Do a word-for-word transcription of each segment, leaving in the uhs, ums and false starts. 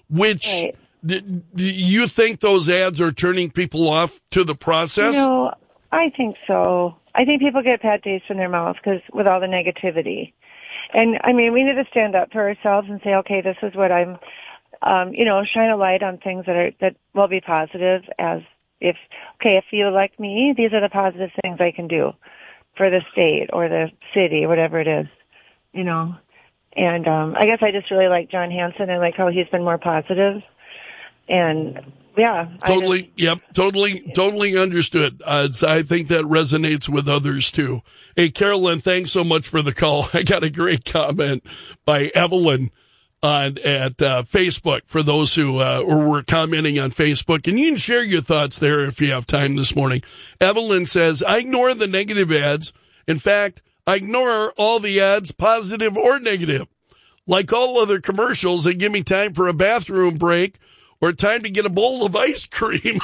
which right. do, do you think those ads are turning people off to the process? No, I think so. I think people get bad taste in their mouth because with all the negativity. And, I mean, we need to stand up for ourselves and say, okay, this is what I'm, um, you know, shine a light on things that are that will be positive as if, okay, if you like me, these are the positive things I can do for the state or the city, whatever it is, you know. And um, I guess I just really like John Hanson. I like how he's been more positive. And, yeah. Totally, just, yep, totally, totally understood. Uh, I think that resonates with others, too. Hey, Carolyn, thanks so much for the call. I got a great comment by Evelyn on at uh, Facebook for those who uh, were commenting on Facebook. And you can share your thoughts there if you have time this morning. Evelyn says, I ignore the negative ads. In fact, I ignore all the ads, positive or negative. Like all other commercials, they give me time for a bathroom break or time to get a bowl of ice cream.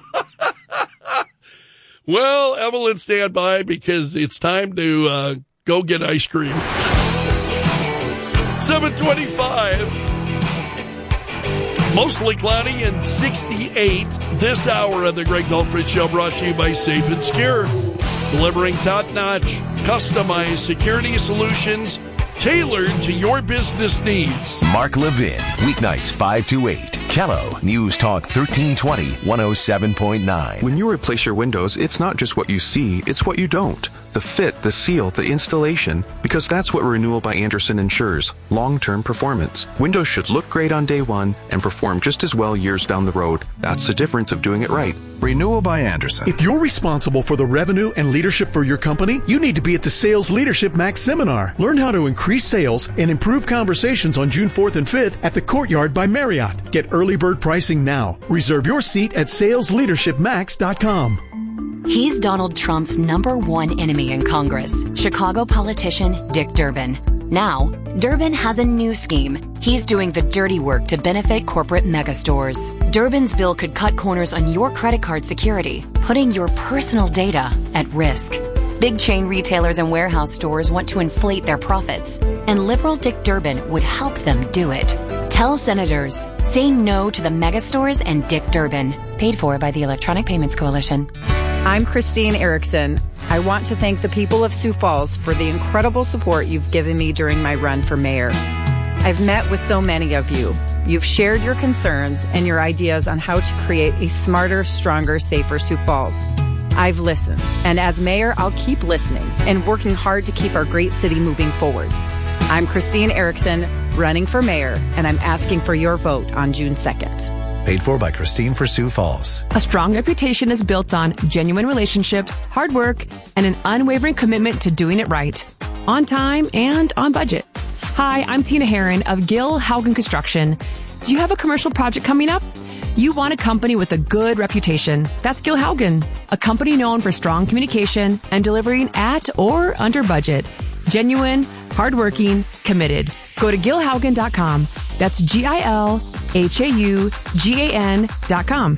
Well, Evelyn, stand by because it's time to uh, go get ice cream. seven twenty-five. Mostly cloudy and sixty-eight this hour of the Greg Dolfrich Show, brought to you by Safe and Secure. Delivering top-notch, customized security solutions tailored to your business needs. Mark Levin, weeknights five to eight. Kello, News Talk thirteen twenty, one oh seven point nine. When you replace your windows, it's not just what you see, it's what you don't. The fit, the seal, the installation, because that's what Renewal by Andersen ensures, long-term performance. Windows should look great on day one and perform just as well years down the road. That's the difference of doing it right. Renewal by Andersen. If you're responsible for the revenue and leadership for your company, you need to be at the Sales Leadership Max Seminar. Learn how to increase sales and improve conversations on June fourth and fifth at the Courtyard by Marriott. Get early bird pricing now. Reserve your seat at sales leadership max dot com. He's Donald Trump's number one enemy in Congress, Chicago politician Dick Durbin. Now, Durbin has a new scheme. He's doing the dirty work to benefit corporate megastores. Durbin's bill could cut corners on your credit card security, putting your personal data at risk. Big chain retailers and warehouse stores want to inflate their profits, and liberal Dick Durbin would help them do it. Tell senators, say no to the megastores and Dick Durbin. Paid for by the Electronic Payments Coalition. I'm Christine Erickson. I want to thank the people of Sioux Falls for the incredible support you've given me during my run for mayor. I've met with so many of you. You've shared your concerns and your ideas on how to create a smarter, stronger, safer Sioux Falls. I've listened, and as mayor, I'll keep listening and working hard to keep our great city moving forward. I'm Christine Erickson, running for mayor, and I'm asking for your vote on June second. Paid for by Christine for Sioux Falls. A strong reputation is built on genuine relationships, hard work, and an unwavering commitment to doing it right, on time and on budget. Hi, I'm Tina Herron of Gill Haugen Construction. Do you have a commercial project coming up? You want a company with a good reputation. That's Gill Haugen, a company known for strong communication and delivering at or under budget. Genuine, hardworking, committed. Go to gil haugen dot com. That's G I L H A U G A N dot com.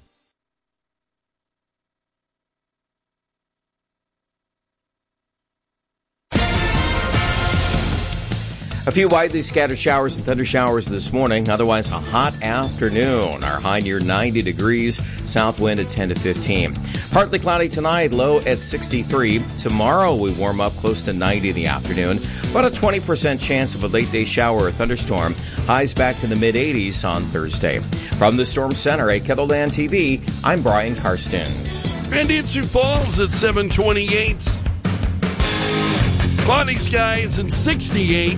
A few widely scattered showers and thunder showers this morning. Otherwise, a hot afternoon. Our high near ninety degrees. South wind at ten to fifteen. Partly cloudy tonight. Low at sixty-three. Tomorrow, we warm up close to ninety in the afternoon. About a twenty percent chance of a late day shower or thunderstorm. Highs back to the mid eighties on Thursday. From the Storm Center at Kettleland T V, I'm Brian Karstens. And in Sioux Falls at seven twenty-eight. Cloudy skies and sixty-eight.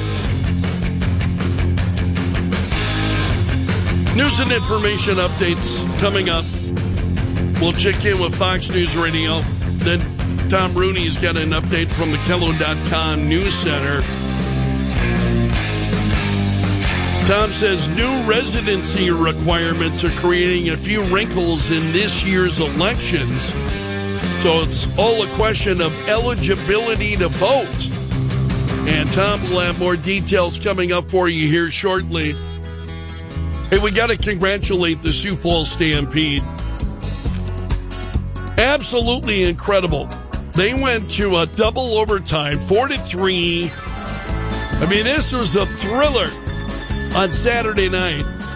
News and information updates coming up. We'll check in with Fox News Radio. Then Tom Rooney's got an update from the Kello dot com News Center. Tom says new residency requirements are creating a few wrinkles in this year's elections. So it's all a question of eligibility to vote. And Tom will have more details coming up for you here shortly. Hey, we got to congratulate the Sioux Falls Stampede. Absolutely incredible. They went to a double overtime, four to three. I mean, this was a thriller on Saturday night.